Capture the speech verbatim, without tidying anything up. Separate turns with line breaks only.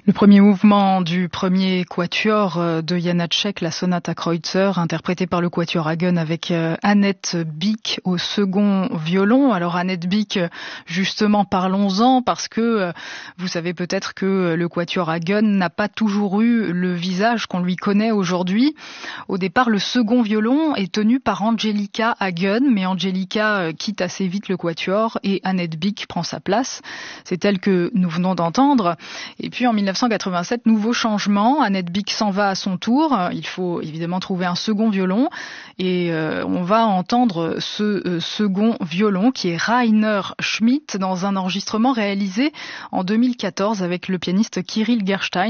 Le premier mouvement du premier quatuor de Janáček, la sonate à Kreutzer, interprétée par le quatuor Hagen avec Annette Bick au second violon. Alors Annette Bick, justement, parlons-en parce que vous savez peut-être que le quatuor Hagen n'a pas toujours eu le visage qu'on lui connaît aujourd'hui. Au départ, le second violon est tenu par Angelika Hagen, mais Angelika quitte assez vite le quatuor et Annette Bick prend sa place. C'est elle que nous venons d'entendre. Et puis en mille neuf cent quatre-vingt-sept, nouveau changement. Annette Bick s'en va à son tour. Il faut évidemment trouver un second violon. Et euh, on va entendre ce euh, second violon qui est Rainer Schmidt dans un enregistrement réalisé en deux mille quatorze avec le pianiste Kirill Gerstein.